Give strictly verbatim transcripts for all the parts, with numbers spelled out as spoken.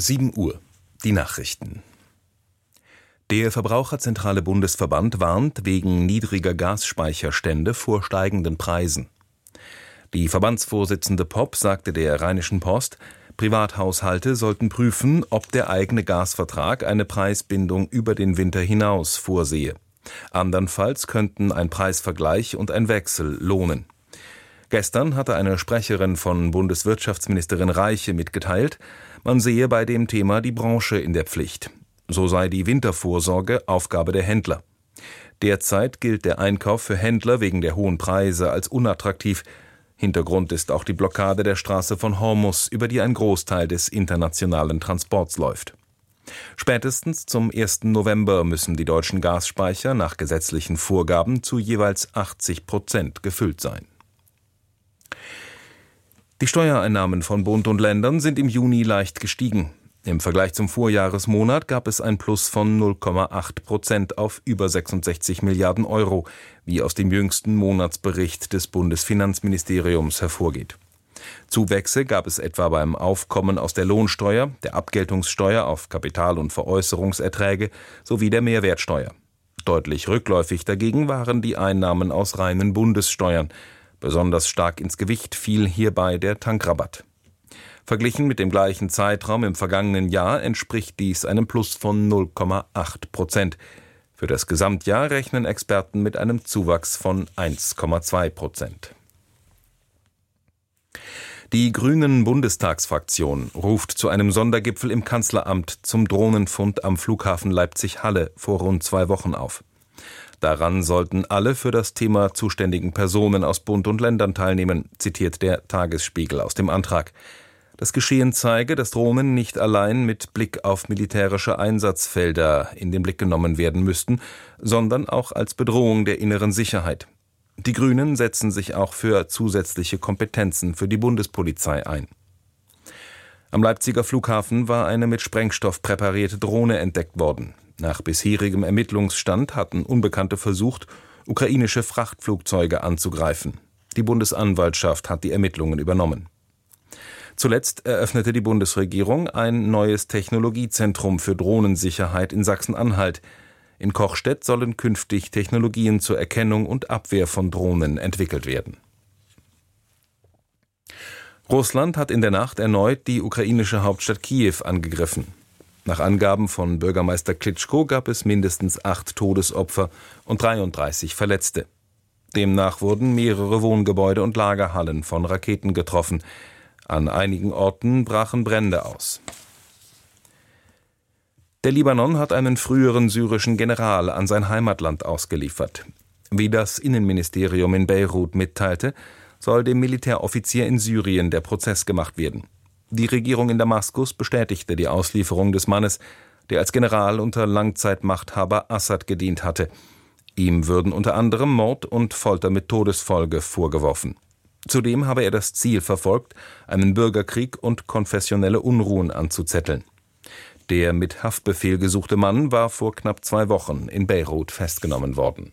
sieben Uhr. Die Nachrichten. Der Verbraucherzentrale Bundesverband warnt wegen niedriger Gasspeicherstände vor steigenden Preisen. Die Verbandsvorsitzende Popp sagte der Rheinischen Post, Privathaushalte sollten prüfen, ob der eigene Gasvertrag eine Preisbindung über den Winter hinaus vorsehe. Andernfalls könnten ein Preisvergleich und ein Wechsel lohnen. Gestern hatte eine Sprecherin von Bundeswirtschaftsministerin Reiche mitgeteilt, man sehe bei dem Thema die Branche in der Pflicht. So sei die Wintervorsorge Aufgabe der Händler. Derzeit gilt der Einkauf für Händler wegen der hohen Preise als unattraktiv. Hintergrund ist auch die Blockade der Straße von Hormuz, über die ein Großteil des internationalen Transports läuft. Spätestens zum ersten November müssen die deutschen Gasspeicher nach gesetzlichen Vorgaben zu jeweils achtzig Prozent gefüllt sein. Die Steuereinnahmen von Bund und Ländern sind im Juni leicht gestiegen. Im Vergleich zum Vorjahresmonat gab es ein Plus von null Komma acht Prozent auf über sechsundsechzig Milliarden Euro, wie aus dem jüngsten Monatsbericht des Bundesfinanzministeriums hervorgeht. Zuwächse gab es etwa beim Aufkommen aus der Lohnsteuer, der Abgeltungssteuer auf Kapital- und Veräußerungserträge sowie der Mehrwertsteuer. Deutlich rückläufig dagegen waren die Einnahmen aus reinen Bundessteuern. Besonders stark ins Gewicht fiel hierbei der Tankrabatt. Verglichen mit dem gleichen Zeitraum im vergangenen Jahr entspricht dies einem Plus von null Komma acht Prozent. Für das Gesamtjahr rechnen Experten mit einem Zuwachs von eins Komma zwei Prozent. Die Grünen-Bundestagsfraktion ruft zu einem Sondergipfel im Kanzleramt zum Drohnenfund am Flughafen Leipzig-Halle vor rund zwei Wochen auf. Daran sollten alle für das Thema zuständigen Personen aus Bund und Ländern teilnehmen, zitiert der Tagesspiegel aus dem Antrag. Das Geschehen zeige, dass Drohnen nicht allein mit Blick auf militärische Einsatzfelder in den Blick genommen werden müssten, sondern auch als Bedrohung der inneren Sicherheit. Die Grünen setzen sich auch für zusätzliche Kompetenzen für die Bundespolizei ein. Am Leipziger Flughafen war eine mit Sprengstoff präparierte Drohne entdeckt worden. Nach bisherigem Ermittlungsstand hatten Unbekannte versucht, ukrainische Frachtflugzeuge anzugreifen. Die Bundesanwaltschaft hat die Ermittlungen übernommen. Zuletzt eröffnete die Bundesregierung ein neues Technologiezentrum für Drohnensicherheit in Sachsen-Anhalt. In Kochstedt sollen künftig Technologien zur Erkennung und Abwehr von Drohnen entwickelt werden. Russland hat in der Nacht erneut die ukrainische Hauptstadt Kiew angegriffen. Nach Angaben von Bürgermeister Klitschko gab es mindestens acht Todesopfer und dreiunddreißig Verletzte. Demnach wurden mehrere Wohngebäude und Lagerhallen von Raketen getroffen. An einigen Orten brachen Brände aus. Der Libanon hat einen früheren syrischen General an sein Heimatland ausgeliefert. Wie das Innenministerium in Beirut mitteilte, soll dem Militäroffizier in Syrien der Prozess gemacht werden. Die Regierung in Damaskus bestätigte die Auslieferung des Mannes, der als General unter Langzeitmachthaber Assad gedient hatte. Ihm würden unter anderem Mord und Folter mit Todesfolge vorgeworfen. Zudem habe er das Ziel verfolgt, einen Bürgerkrieg und konfessionelle Unruhen anzuzetteln. Der mit Haftbefehl gesuchte Mann war vor knapp zwei Wochen in Beirut festgenommen worden.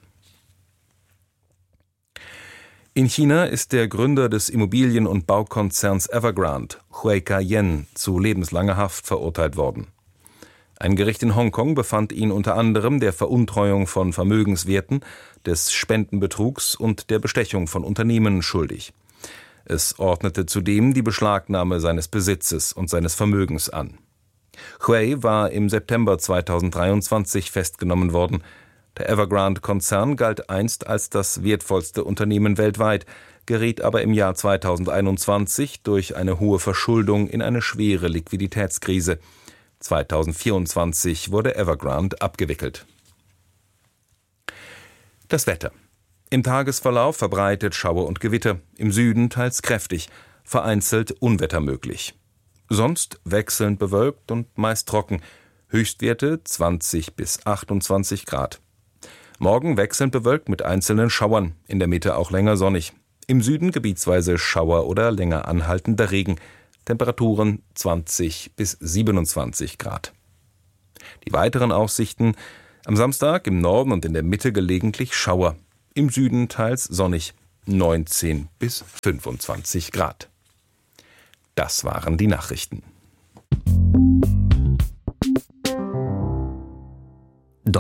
In China ist der Gründer des Immobilien- und Baukonzerns Evergrande, Hui Ka-yen, zu lebenslanger Haft verurteilt worden. Ein Gericht in Hongkong befand ihn unter anderem der Veruntreuung von Vermögenswerten, des Spendenbetrugs und der Bestechung von Unternehmen schuldig. Es ordnete zudem die Beschlagnahme seines Besitzes und seines Vermögens an. Hui war im September zweitausenddreiundzwanzig festgenommen worden. Der Evergrande-Konzern galt einst als das wertvollste Unternehmen weltweit, geriet aber im Jahr zweitausendeinundzwanzig durch eine hohe Verschuldung in eine schwere Liquiditätskrise. zweitausendvierundzwanzig wurde Evergrande abgewickelt. Das Wetter. Im Tagesverlauf verbreitet Schauer und Gewitter, im Süden teils kräftig, vereinzelt Unwetter möglich. Sonst wechselnd bewölkt und meist trocken, Höchstwerte zwanzig bis achtundzwanzig Grad. Morgen wechselnd bewölkt mit einzelnen Schauern, in der Mitte auch länger sonnig. Im Süden gebietsweise Schauer oder länger anhaltender Regen. Temperaturen zwanzig bis siebenundzwanzig Grad. Die weiteren Aussichten: am Samstag im Norden und in der Mitte gelegentlich Schauer, im Süden teils sonnig, neunzehn bis fünfundzwanzig Grad. Das waren die Nachrichten.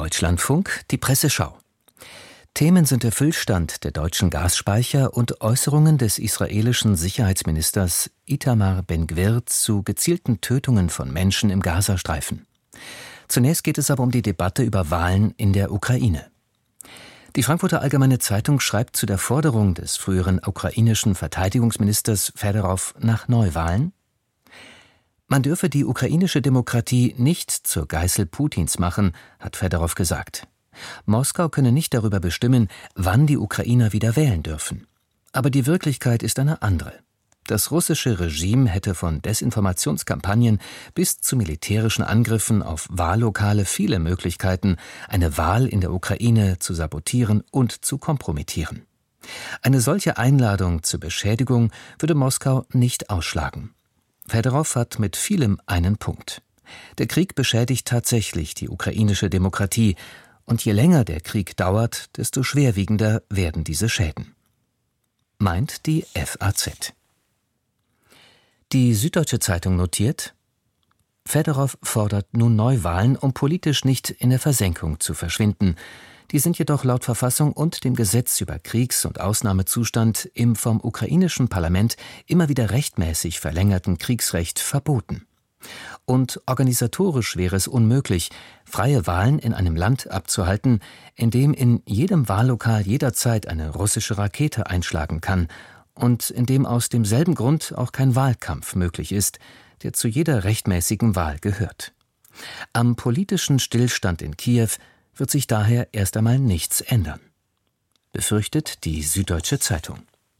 Deutschlandfunk, die Presseschau. Themen sind der Füllstand der deutschen Gasspeicher und Äußerungen des israelischen Sicherheitsministers Itamar Ben-Gvir zu gezielten Tötungen von Menschen im Gazastreifen. Zunächst geht es aber um die Debatte über Wahlen in der Ukraine. Die Frankfurter Allgemeine Zeitung schreibt zu der Forderung des früheren ukrainischen Verteidigungsministers Fedorow nach Neuwahlen: Man dürfe die ukrainische Demokratie nicht zur Geißel Putins machen, hat Fedorow gesagt. Moskau könne nicht darüber bestimmen, wann die Ukrainer wieder wählen dürfen. Aber die Wirklichkeit ist eine andere. Das russische Regime hätte von Desinformationskampagnen bis zu militärischen Angriffen auf Wahllokale viele Möglichkeiten, eine Wahl in der Ukraine zu sabotieren und zu kompromittieren. Eine solche Einladung zur Beschädigung würde Moskau nicht ausschlagen. Fedorow hat mit vielem einen Punkt. Der Krieg beschädigt tatsächlich die ukrainische Demokratie, und je länger der Krieg dauert, desto schwerwiegender werden diese Schäden. Meint die F A Z. Die Süddeutsche Zeitung notiert: Fedorow fordert nun Neuwahlen, um politisch nicht in der Versenkung zu verschwinden. Die sind jedoch laut Verfassung und dem Gesetz über Kriegs- und Ausnahmezustand im vom ukrainischen Parlament immer wieder rechtmäßig verlängerten Kriegsrecht verboten. Und organisatorisch wäre es unmöglich, freie Wahlen in einem Land abzuhalten, in dem in jedem Wahllokal jederzeit eine russische Rakete einschlagen kann und in dem aus demselben Grund auch kein Wahlkampf möglich ist, der zu jeder rechtmäßigen Wahl gehört. Am politischen Stillstand in Kiew wird sich daher erst einmal nichts ändern, befürchtet die Süddeutsche Zeitung.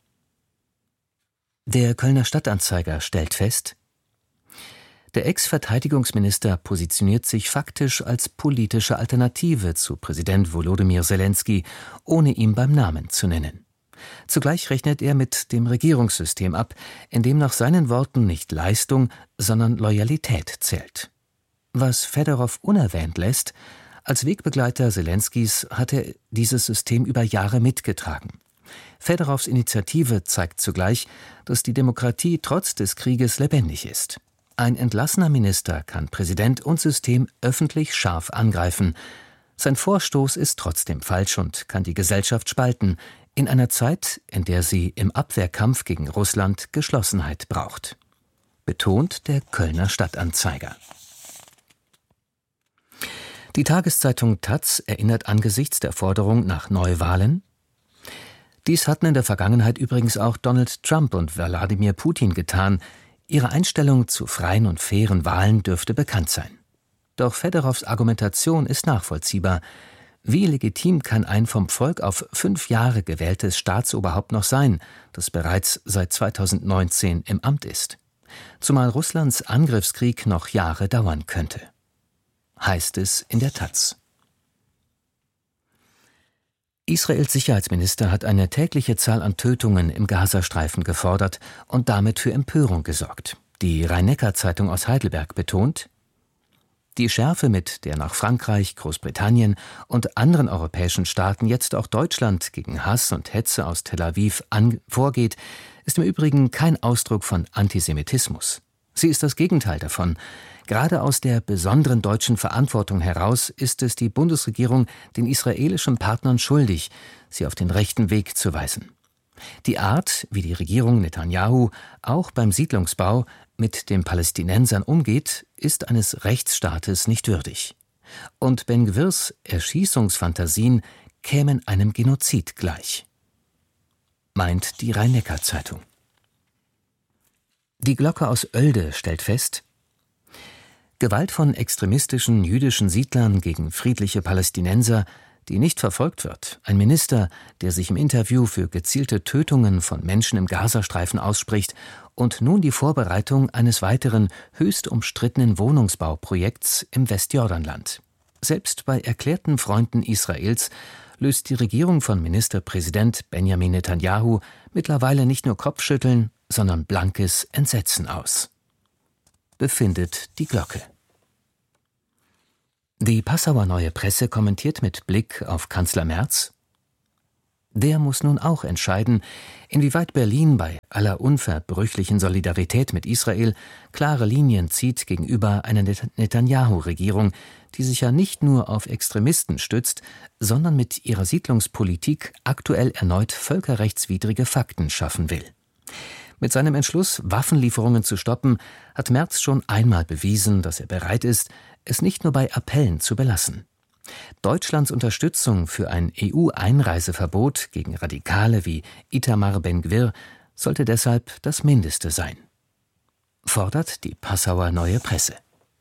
Der Kölner Stadtanzeiger stellt fest: Der Ex-Verteidigungsminister positioniert sich faktisch als politische Alternative zu Präsident Volodymyr Zelensky, ohne ihn beim Namen zu nennen. Zugleich rechnet er mit dem Regierungssystem ab, in dem nach seinen Worten nicht Leistung, sondern Loyalität zählt. Was Fedorow unerwähnt lässt: Als Wegbegleiter Zelenskys hat er dieses System über Jahre mitgetragen. Fedorows Initiative zeigt zugleich, dass die Demokratie trotz des Krieges lebendig ist. Ein entlassener Minister kann Präsident und System öffentlich scharf angreifen. Sein Vorstoß ist trotzdem falsch und kann die Gesellschaft spalten, in einer Zeit, in der sie im Abwehrkampf gegen Russland Geschlossenheit braucht. Betont der Kölner Stadtanzeiger. Die Tageszeitung taz erinnert angesichts der Forderung nach Neuwahlen: Dies hatten in der Vergangenheit übrigens auch Donald Trump und Wladimir Putin getan. Ihre Einstellung zu freien und fairen Wahlen dürfte bekannt sein. Doch Fedorows Argumentation ist nachvollziehbar. Wie legitim kann ein vom Volk auf fünf Jahre gewähltes Staatsoberhaupt noch sein, das bereits seit zweitausendneunzehn im Amt ist? Zumal Russlands Angriffskrieg noch Jahre dauern könnte. Heißt es in der taz. Israels Sicherheitsminister hat eine tägliche Zahl an Tötungen im Gazastreifen gefordert und damit für Empörung gesorgt. Die Rhein-Neckar-Zeitung aus Heidelberg betont: Die Schärfe, mit der nach Frankreich, Großbritannien und anderen europäischen Staaten jetzt auch Deutschland gegen Hass und Hetze aus Tel Aviv an vorgeht, ist im Übrigen kein Ausdruck von Antisemitismus. Sie ist das Gegenteil davon. Gerade aus der besonderen deutschen Verantwortung heraus ist es die Bundesregierung den israelischen Partnern schuldig, sie auf den rechten Weg zu weisen. Die Art, wie die Regierung Netanyahu auch beim Siedlungsbau mit den Palästinensern umgeht, ist eines Rechtsstaates nicht würdig. Und Ben-Gvirs Erschießungsfantasien kämen einem Genozid gleich. Meint die Rhein-Neckar-Zeitung. Die Glocke aus Oelde stellt fest: Gewalt von extremistischen jüdischen Siedlern gegen friedliche Palästinenser, die nicht verfolgt wird. Ein Minister, der sich im Interview für gezielte Tötungen von Menschen im Gazastreifen ausspricht und nun die Vorbereitung eines weiteren höchst umstrittenen Wohnungsbauprojekts im Westjordanland. Selbst bei erklärten Freunden Israels löst die Regierung von Ministerpräsident Benjamin Netanyahu mittlerweile nicht nur Kopfschütteln, sondern blankes Entsetzen aus. Befindet die Glocke. Die Passauer Neue Presse kommentiert mit Blick auf Kanzler Merz: Der muss nun auch entscheiden, inwieweit Berlin bei aller unverbrüchlichen Solidarität mit Israel klare Linien zieht gegenüber einer Netanjahu-Regierung, die sich ja nicht nur auf Extremisten stützt, sondern mit ihrer Siedlungspolitik aktuell erneut völkerrechtswidrige Fakten schaffen will. Mit seinem Entschluss, Waffenlieferungen zu stoppen, hat Merz schon einmal bewiesen, dass er bereit ist, es nicht nur bei Appellen zu belassen. Deutschlands Unterstützung für ein E U-Einreiseverbot gegen Radikale wie Itamar Ben-Gvir sollte deshalb das Mindeste sein, fordert die Passauer Neue Presse.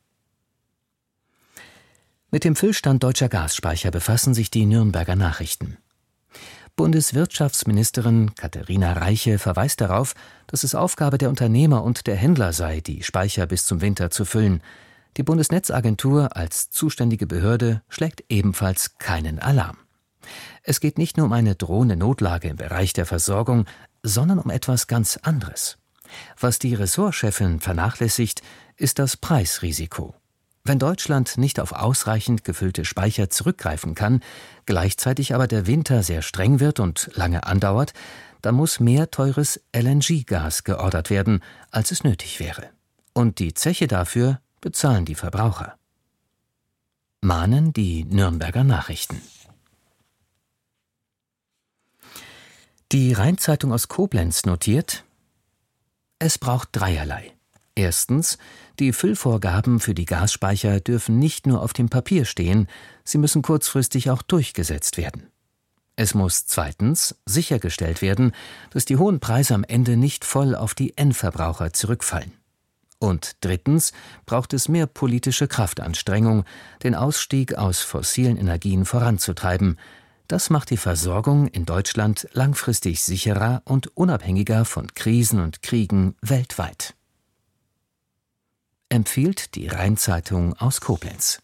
Mit dem Füllstand deutscher Gasspeicher befassen sich die Nürnberger Nachrichten. Bundeswirtschaftsministerin Katharina Reiche verweist darauf, dass es Aufgabe der Unternehmer und der Händler sei, die Speicher bis zum Winter zu füllen. Die Bundesnetzagentur als zuständige Behörde schlägt ebenfalls keinen Alarm. Es geht nicht nur um eine drohende Notlage im Bereich der Versorgung, sondern um etwas ganz anderes. Was die Ressortchefin vernachlässigt, ist das Preisrisiko. Wenn Deutschland nicht auf ausreichend gefüllte Speicher zurückgreifen kann, gleichzeitig aber der Winter sehr streng wird und lange andauert, dann muss mehr teures L N G-Gas geordert werden, als es nötig wäre. Und die Zeche dafür bezahlen die Verbraucher. Mahnen die Nürnberger Nachrichten. Die Rheinzeitung aus Koblenz notiert: Es braucht dreierlei. Erstens, die Füllvorgaben für die Gasspeicher dürfen nicht nur auf dem Papier stehen, sie müssen kurzfristig auch durchgesetzt werden. Es muss zweitens sichergestellt werden, dass die hohen Preise am Ende nicht voll auf die Endverbraucher zurückfallen. Und drittens braucht es mehr politische Kraftanstrengung, den Ausstieg aus fossilen Energien voranzutreiben. Das macht die Versorgung in Deutschland langfristig sicherer und unabhängiger von Krisen und Kriegen weltweit. Empfiehlt die Rheinzeitung aus Koblenz.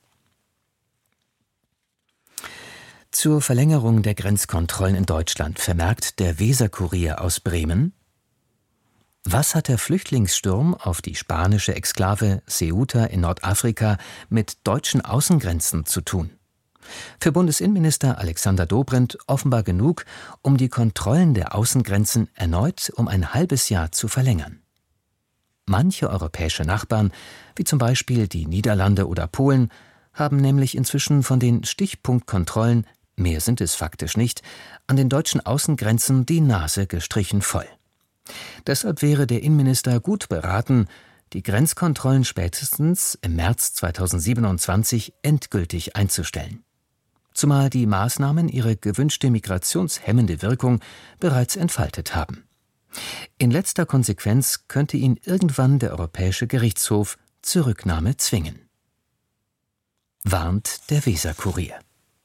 Zur Verlängerung der Grenzkontrollen in Deutschland vermerkt der Weser-Kurier aus Bremen: Was hat der Flüchtlingssturm auf die spanische Exklave Ceuta in Nordafrika mit deutschen Außengrenzen zu tun? Für Bundesinnenminister Alexander Dobrindt offenbar genug, um die Kontrollen der Außengrenzen erneut um ein halbes Jahr zu verlängern. Manche europäische Nachbarn, wie zum Beispiel die Niederlande oder Polen, haben nämlich inzwischen von den Stichpunktkontrollen, mehr sind es faktisch nicht, an den deutschen Außengrenzen die Nase gestrichen voll. Deshalb wäre der Innenminister gut beraten, die Grenzkontrollen spätestens im März zweitausendsiebenundzwanzig endgültig einzustellen. Zumal die Maßnahmen ihre gewünschte migrationshemmende Wirkung bereits entfaltet haben. In letzter Konsequenz könnte ihn irgendwann der Europäische Gerichtshof zur Rücknahme zwingen. Warnt der Weser-Kurier.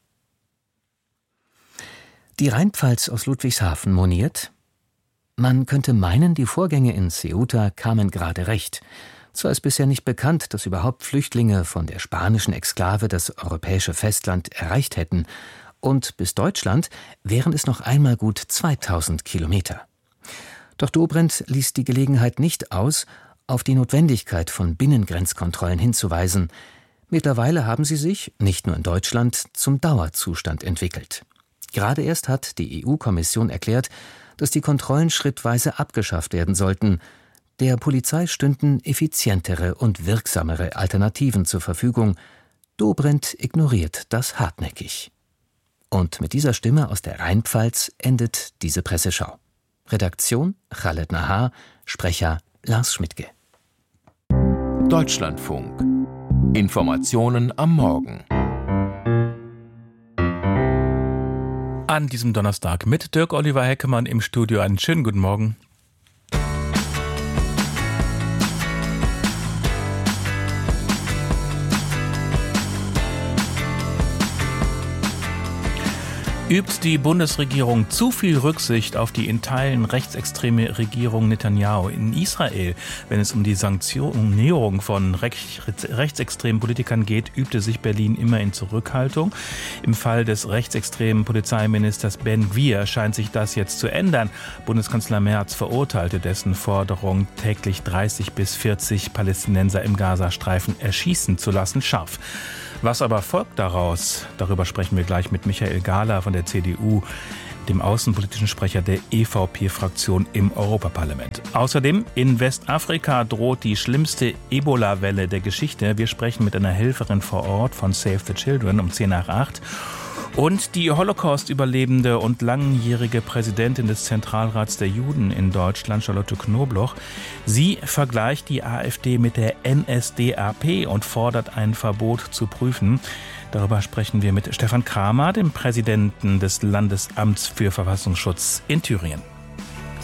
Die Rheinpfalz aus Ludwigshafen moniert: Man könnte meinen, die Vorgänge in Ceuta kamen gerade recht. Zwar ist bisher nicht bekannt, dass überhaupt Flüchtlinge von der spanischen Exklave das europäische Festland erreicht hätten, und bis Deutschland wären es noch einmal gut zweitausend Kilometer. Doch Dobrindt ließ die Gelegenheit nicht aus, auf die Notwendigkeit von Binnengrenzkontrollen hinzuweisen. Mittlerweile haben sie sich, nicht nur in Deutschland, zum Dauerzustand entwickelt. Gerade erst hat die E U-Kommission erklärt, dass die Kontrollen schrittweise abgeschafft werden sollten. Der Polizei stünden effizientere und wirksamere Alternativen zur Verfügung. Dobrindt ignoriert das hartnäckig. Und mit dieser Stimme aus der Rheinpfalz endet diese Presseschau. Redaktion Khaled Nahar, Sprecher Lars Schmidtke. Deutschlandfunk. Informationen am Morgen. An diesem Donnerstag mit Dirk Oliver Heckemann im Studio. Einen schönen guten Morgen. Übt die Bundesregierung zu viel Rücksicht auf die in Teilen rechtsextreme Regierung Netanjahu in Israel? Wenn es um die Sanktionierung von rechtsextremen Politikern geht, übte sich Berlin immer in Zurückhaltung. Im Fall des rechtsextremen Polizeiministers Ben-Gvir scheint sich das jetzt zu ändern. Bundeskanzler Merz verurteilte dessen Forderung, täglich dreißig bis vierzig Palästinenser im Gazastreifen erschießen zu lassen, scharf. Was aber folgt daraus? Darüber sprechen wir gleich mit Michael Gahler von der C D U. dem außenpolitischen Sprecher der E V P-Fraktion im Europaparlament. Außerdem, in Westafrika droht die schlimmste Ebola-Welle der Geschichte. Wir sprechen mit einer Helferin vor Ort von Save the Children um zehn nach acht. Und die Holocaust-Überlebende und langjährige Präsidentin des Zentralrats der Juden in Deutschland, Charlotte Knobloch, sie vergleicht die AfD mit der N S D A P und fordert ein Verbot zu prüfen. Darüber sprechen wir mit Stefan Kramer, dem Präsidenten des Landesamts für Verfassungsschutz in Thüringen.